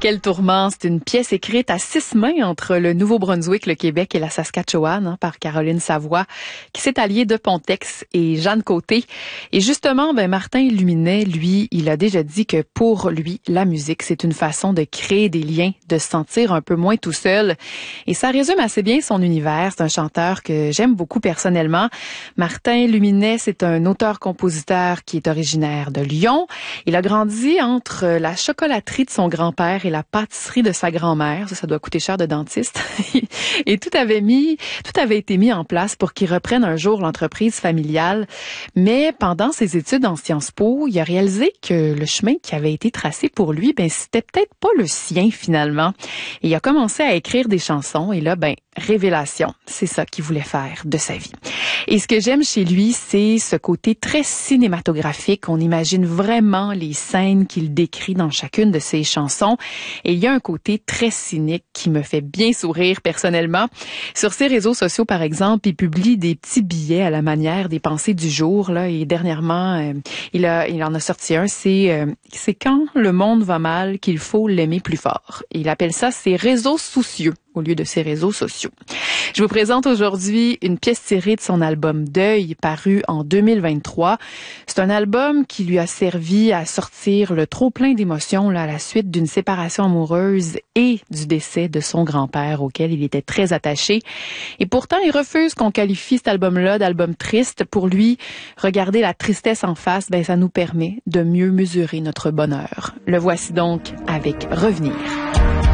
Quel tourment! C'est une pièce écrite à 6 mains entre le Nouveau-Brunswick, le Québec et la Saskatchewan, par Caroline Savoie, qui s'est alliée de Pontex et Jeanne Côté. Et justement, Martin Luminet, lui, il a déjà dit que pour lui, la musique, c'est une façon de créer des liens, de se sentir un peu moins tout seul. Et ça résume assez bien son univers. C'est un chanteur que j'aime beaucoup personnellement. Martin Luminet, c'est un auteur-compositeur qui est originaire de Lyon. Il a grandi entre la chocolaterie de son grand-père et la pâtisserie de sa grand-mère. Ça doit coûter cher de dentiste. Et tout avait été mis en place pour qu'il reprenne un jour l'entreprise familiale. Mais pendant ses études en Sciences Po, il a réalisé que le chemin qui avait été tracé pour lui, c'était peut-être pas le sien finalement. Et il a commencé à écrire des chansons et là, révélation. C'est ça qu'il voulait faire de sa vie. Et ce que j'aime chez lui, c'est ce côté très cinématographique. On imagine vraiment les scènes qu'il décrit dans chacune de ses chansons. Et il y a un côté très cynique qui me fait bien sourire personnellement. Sur ses réseaux sociaux, par exemple, il publie des petits billets à la manière des pensées du jour. Là, et dernièrement, il en a sorti un. C'est quand le monde va mal qu'il faut l'aimer plus fort. Et il appelle ça ses réseaux soucieux au lieu de ses réseaux sociaux. Je vous présente aujourd'hui une pièce tirée de son album Deuil, paru en 2023. C'est un album qui lui a servi à sortir le trop-plein d'émotions à la suite d'une séparation amoureuse et du décès de son grand-père auquel il était très attaché. Et pourtant, il refuse qu'on qualifie cet album-là d'album triste. Pour lui, regarder la tristesse en face, ça nous permet de mieux mesurer notre bonheur. Le voici donc avec Revenir.